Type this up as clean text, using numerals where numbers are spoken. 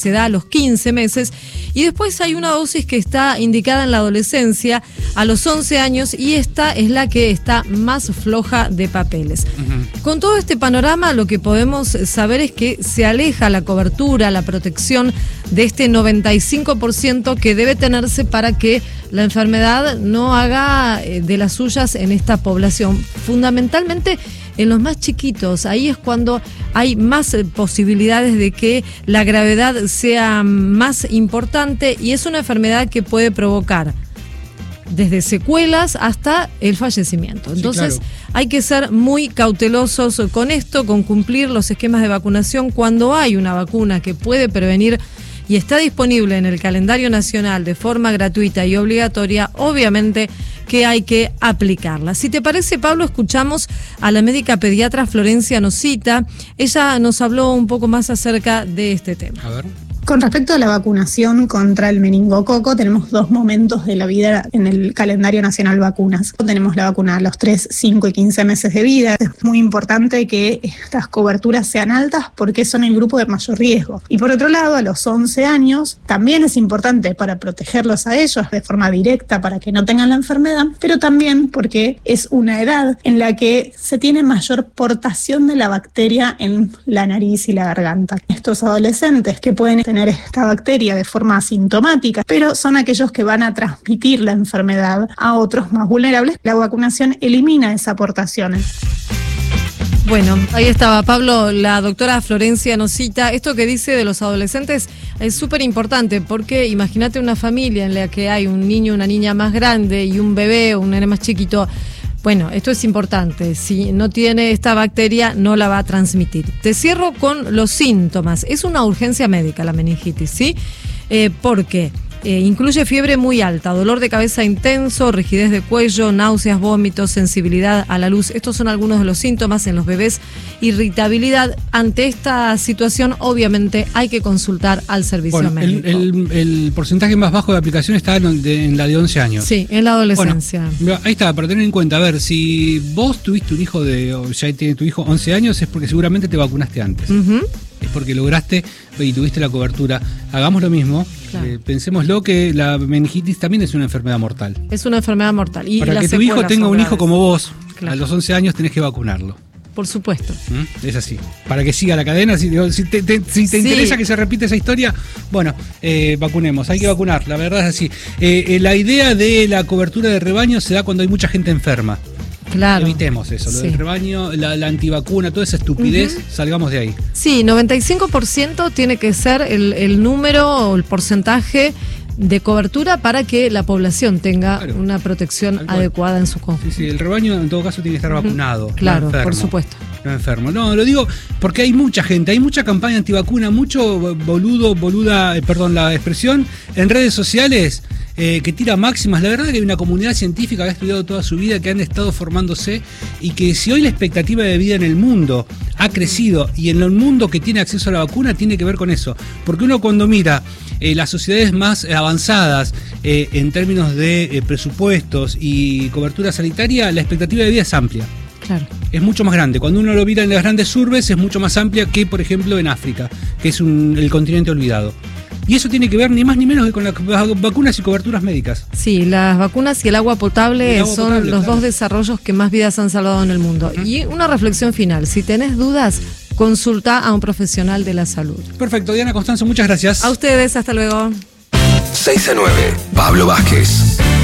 se da a los 15 meses, y después hay una dosis que está indicada en la adolescencia a los 11 años, y esta es la que está más floja de papeles. Con todo este panorama, lo que podemos saber es que se aleja la cobertura, la protección de este 95% que debe tenerse para que la enfermedad no haga de las suyas en esta población, fundamentalmente en los más chiquitos. Ahí es cuando hay más posibilidades de que la gravedad sea más importante, y es una enfermedad que puede provocar desde secuelas hasta el fallecimiento. Entonces, sí, claro, hay que ser muy cautelosos con esto, con cumplir los esquemas de vacunación. Cuando hay una vacuna que puede prevenir y está disponible en el calendario nacional de forma gratuita y obligatoria, obviamente que hay que aplicarla. Si te parece, Pablo, escuchamos a la médica pediatra Florencia Nosita. Ella nos habló un poco más acerca de este tema. A ver. Con respecto a la vacunación contra el meningococo, tenemos 2 momentos de la vida en el calendario nacional vacunas. Tenemos la vacuna a los 3, 5 y 15 meses de vida. Es muy importante que estas coberturas sean altas porque son el grupo de mayor riesgo. Y por otro lado, a los 11 años, también es importante para protegerlos a ellos de forma directa para que no tengan la enfermedad, pero también porque es una edad en la que se tiene mayor portación de la bacteria en la nariz y la garganta. Estos adolescentes que pueden tener esta bacteria de forma asintomática, pero son aquellos que van a transmitir la enfermedad a otros más vulnerables. La vacunación elimina esa aportación. Bueno, ahí estaba, Pablo, la doctora Florencia Nosita. Esto que dice de los adolescentes es súper importante, porque imagínate una familia en la que hay un niño, una niña más grande y un bebé o un nene más chiquito. Bueno, esto es importante. Si no tiene esta bacteria, no la va a transmitir. Te cierro con los síntomas. Es una urgencia médica la meningitis, ¿sí? Porque incluye fiebre muy alta, dolor de cabeza intenso, rigidez de cuello, náuseas, vómitos, sensibilidad a la luz. Estos son algunos de los síntomas en los bebés. Irritabilidad. Ante esta situación, obviamente, hay que consultar al servicio médico. El porcentaje más bajo de aplicación está en la de 11 años. Sí, en la adolescencia. Bueno, ahí está, para tener en cuenta. A ver, si vos tuviste un hijo o ya tiene tu hijo 11 años, es porque seguramente te vacunaste antes. Es porque lograste y tuviste la cobertura. Hagamos lo mismo. Claro. Pensémoslo, que la meningitis también es una enfermedad mortal. Es una enfermedad mortal. Y para que tu hijo tenga un hijo como vos, claro, a los 11 años tenés que vacunarlo. Por supuesto. Es así. Para que siga la cadena, si te interesa que se repita esa historia, bueno, vacunemos. Hay que vacunar, la verdad es así. La idea de la cobertura de rebaño se da cuando hay mucha gente enferma. Claro. Evitemos eso, lo del rebaño, la antivacuna, toda esa estupidez, salgamos de ahí. Sí, 95% tiene que ser el número o el porcentaje de cobertura para que la población tenga una protección adecuada en su conjunto. Sí, el rebaño en todo caso tiene que estar vacunado. Claro, no enfermo, por supuesto. No enfermo. No, lo digo porque hay mucha gente, hay mucha campaña antivacuna, mucho boluda, perdón la expresión, en redes sociales que tira máximas. La verdad es que hay una comunidad científica que ha estudiado toda su vida, que han estado formándose, y que si hoy la expectativa de vida en el mundo ha crecido, y en el mundo que tiene acceso a la vacuna tiene que ver con eso. Porque uno cuando mira las sociedades más avanzadas en términos de presupuestos y cobertura sanitaria, la expectativa de vida es amplia. Claro. Es mucho más grande. Cuando uno lo mira en las grandes urbes, es mucho más amplia que, por ejemplo, en África, que es el continente olvidado. Y eso tiene que ver ni más ni menos que con las vacunas y coberturas médicas. Sí, las vacunas y el agua potable son los dos desarrollos que más vidas han salvado en el mundo. Y una reflexión final: si tenés dudas, consulta a un profesional de la salud. Perfecto, Diana Constanzo, muchas gracias. A ustedes, hasta luego. 6 a 9, Pablo Vázquez.